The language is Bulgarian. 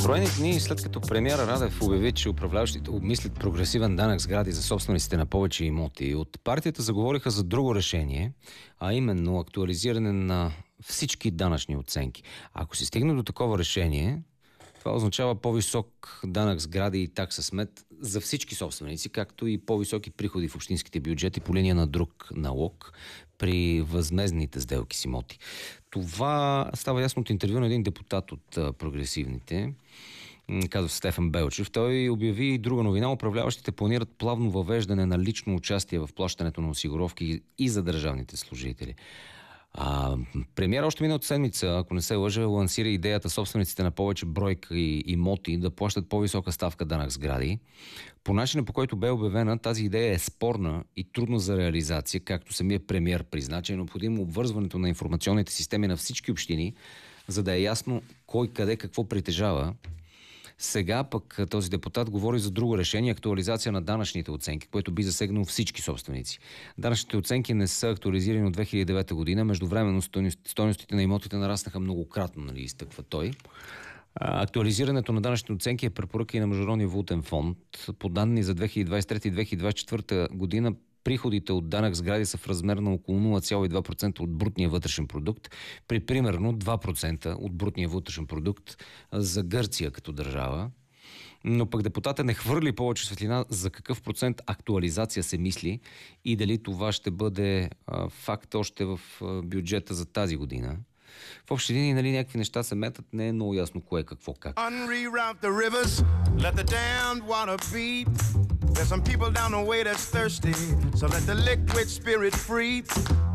Броени дни след като премиера Радев обяви, че управляващите обмислят прогресивен данък сгради за собствениците на повече имоти, от партията заговориха за друго решение, а именно актуализиране на всички данъчни оценки. Ако се стигне до такова решение, това означава по-висок данък сгради и такса смет за всички собственици, както и по-високи приходи в общинските бюджети по линия на друг налог при възмездните сделки с имоти. Това става ясно от интервю на един депутат от прогресивните, казва Стефан Белчев. Той обяви и друга новина. Управляващите планират плавно въвеждане на лично участие в плащането на осигуровки и за държавните служители. Премиер още миналата седмица, ако не се лъжа, лансира идеята собствениците на повече бройка и имоти да плащат по-висока ставка данък сгради. По начина, по който бе обявена, тази идея е спорна и трудна за реализация, както самия премиер призна, че е необходимо обвързването на информационните системи на всички общини, за да е ясно кой къде какво притежава. Сега пък този депутат говори за друго решение – актуализация на данъчните оценки, което би засегнало всички собственици. Данъчните оценки не са актуализирани от 2009 година. Междувременно стойностите на имотите нараснаха многократно, изтъква той. Актуализирането на данъчните оценки е препоръка и на Международния валутен фонд. По данни за 2023 и 2024 година приходите от данък сгради са в размер на около 0,2% от брутния вътрешен продукт, при примерно 2% от брутния вътрешен продукт за Гърция като държава. Но пък депутатът не хвърли повече светлина за какъв процент актуализация се мисли и дали това ще бъде факт още в бюджета за тази година. В общи линии, някакви неща се метат, не е много ясно кое какво как. There's some people down the way that's thirsty, so let the liquid spirit free.